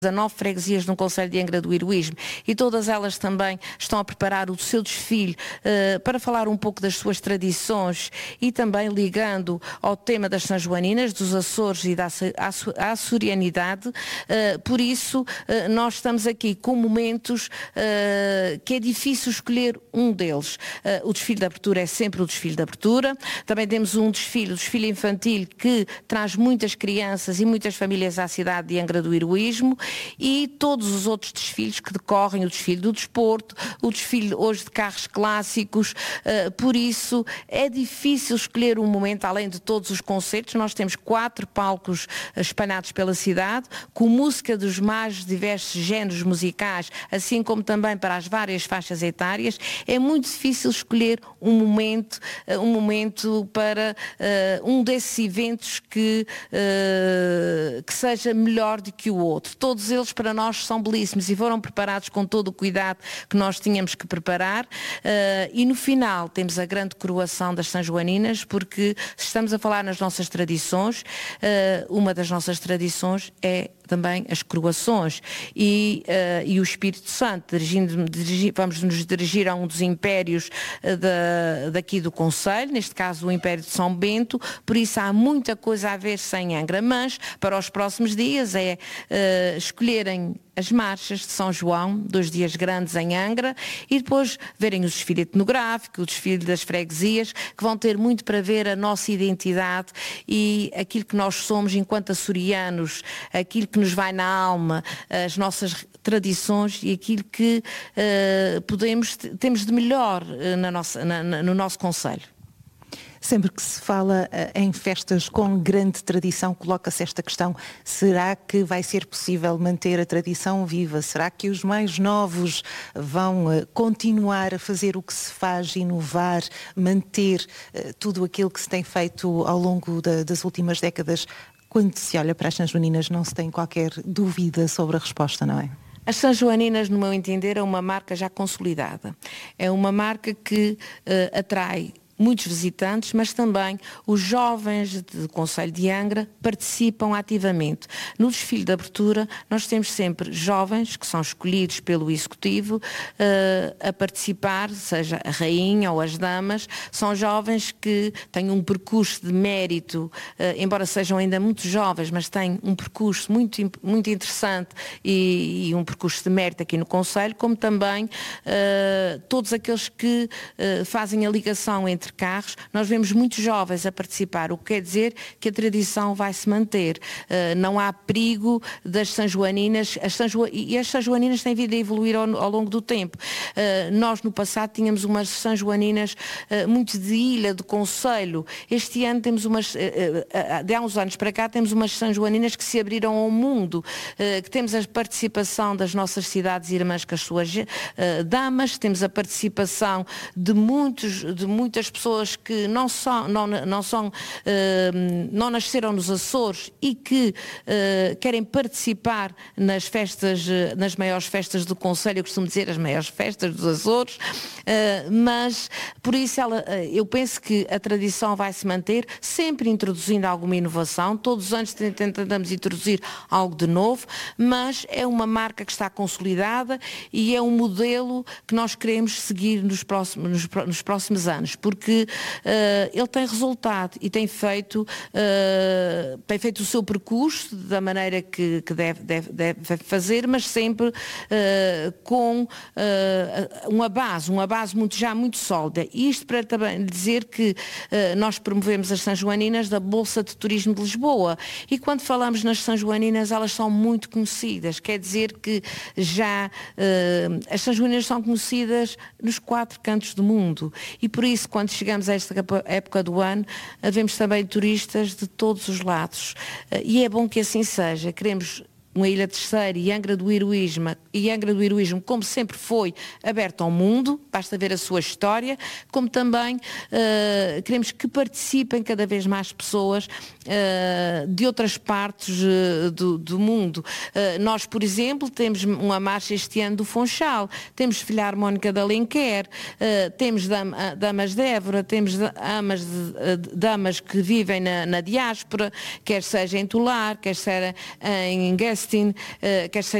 19 freguesias no concelho de Angra do Heroísmo, e todas elas também estão a preparar o seu desfile para falar um pouco das suas tradições e também ligando ao tema das São Joaninas, dos Açores e da açorianidade. Por isso nós estamos aqui com momentos que é difícil escolher um deles. O desfile de abertura é sempre o desfile de abertura. Também temos o desfile infantil, que traz muitas crianças e muitas famílias à cidade de Angra do Heroísmo, e todos os outros desfiles que decorrem, o desfile do desporto, o desfile hoje de carros clássicos. Por isso é difícil escolher um momento, além de todos os concertos. Nós temos 4 palcos espalhados pela cidade, com música dos mais diversos géneros musicais, assim como também para as várias faixas etárias. É muito difícil escolher um momento para um desses eventos que seja melhor do que o outro. Todos eles para nós são belíssimos e foram preparados com todo o cuidado que nós tínhamos que preparar, e no final temos a grande coroação das São Joaninas, porque se estamos a falar nas nossas tradições, uma das nossas tradições é também as coroações e o Espírito Santo. Vamos nos dirigir a um dos impérios daqui do concelho, neste caso o Império de São Bento. Por isso há muita coisa a ver-se em Angra, mas para os próximos dias é escolherem as marchas de São João, 2 dias grandes em Angra, e depois verem o desfile etnográfico, o desfile das freguesias, que vão ter muito para ver a nossa identidade e aquilo que nós somos enquanto açorianos, aquilo que nos vai na alma, as nossas tradições e aquilo que temos de melhor no nosso concelho. Sempre que se fala em festas com grande tradição, coloca-se esta questão: será que vai ser possível manter a tradição viva? Será que os mais novos vão continuar a fazer o que se faz, inovar, manter tudo aquilo que se tem feito ao longo das últimas décadas? Quando se olha para as São Joaninas, não se tem qualquer dúvida sobre a resposta, não é? As São Joaninas, no meu entender, é uma marca já consolidada. É uma marca que atrai muitos visitantes, mas também os jovens do concelho de Angra participam ativamente. No desfile de abertura nós temos sempre jovens que são escolhidos pelo Executivo a participar, seja a rainha ou as damas. São jovens que têm um percurso de mérito, embora sejam ainda muito jovens, mas têm um percurso muito, muito interessante e um percurso de mérito aqui no concelho, como também todos aqueles que fazem a ligação entre carros. Nós vemos muitos jovens a participar, o que quer dizer que a tradição vai se manter. Não há perigo das São Joaninas, e as São Joaninas têm vindo a evoluir ao longo do tempo. Nós no passado tínhamos umas São Joaninas muito de ilha, de concelho. Este ano temos de há uns anos para cá, temos umas São Joaninas que se abriram ao mundo, que temos a participação das nossas cidades irmãs com as suas damas, temos a participação de muitas pessoas que não nasceram nos Açores e que querem participar nas festas, nas maiores festas do concelho. Eu costumo dizer as maiores festas dos Açores, mas por isso eu penso que a tradição vai se manter, sempre introduzindo alguma inovação. Todos os anos tentamos introduzir algo de novo, mas é uma marca que está consolidada e é um modelo que nós queremos seguir nos próximos anos, porque ele tem resultado e tem feito o seu percurso da maneira que deve fazer, mas sempre com uma base muito sólida. E isto para também dizer que nós promovemos as São Joaninas da Bolsa de Turismo de Lisboa, e quando falamos nas São Joaninas elas são muito conhecidas, quer dizer que já as São Joaninas são conhecidas nos 4 cantos do mundo, e por isso quando chegamos a esta época do ano, vemos também turistas de todos os lados. E é bom que assim seja. Queremos uma Ilha Terceira e Angra do Heroísmo, como sempre foi, aberto ao mundo, basta ver a sua história, como também queremos que participem cada vez mais pessoas de outras partes do mundo. Nós, por exemplo, temos uma marcha este ano do Funchal, temos Filharmónica de Alenquer, temos Damas de Évora, temos damas que vivem na diáspora, quer seja em Tolar, quer seja em Guess Austin, quer seja